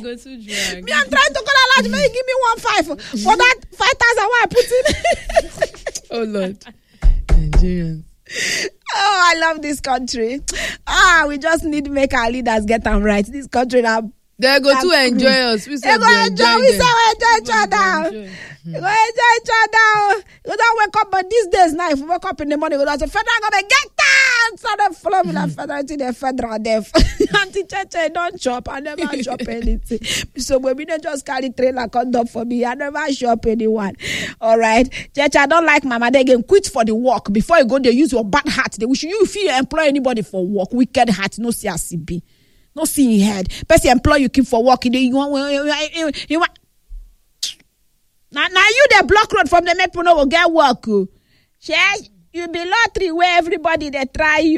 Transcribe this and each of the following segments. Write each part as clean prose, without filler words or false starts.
go to drag. Me, I'm trying to call a large man. Give me 1.5 for that 5,000 what I put in. Oh Lord, Nigerians. Oh, I love this country. We just need to make our leaders get them right. This country now. They go to enjoy us. We say we enjoy. We say we enjoy each other. We enjoy each other. You don't wake up, but these days now, if you wake up in the morning, you don't say federal government get down. So they follow me like federal to the federal deaf. Auntie Cheche don't chop. I never chop anything. So when we don't just carry trailer condom for me, I never shop anyone. All right, Cheche, I don't like mama. They again quit for the work before you go. They use your bad heart. They wish you if you employ anybody for work, wicked heart, no CRCB. No seeing head. Person employ you keep for working. You want now you the block road from the people no will get work. You be lottery where everybody they try you.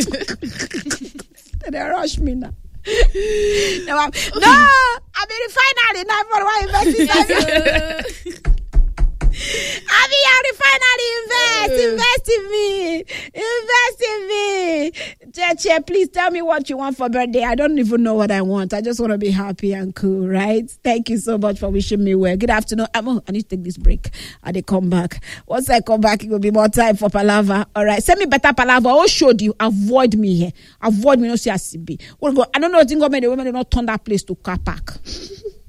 They rush me now. No, I be refinery now for why investing. I be a refinery invest in me. Cheche, please tell me what you want for birthday. I don't even know what I want. I just want to be happy and cool, right? Thank you so much for wishing me well. Good afternoon. I need to take this break. I dey come back. Once I come back, it will be more time for palaver. All right, send me better palaver. I showed you. Avoid me here. Avoid me. No see a CB. I don't know. I think the women do not turn that place to car park.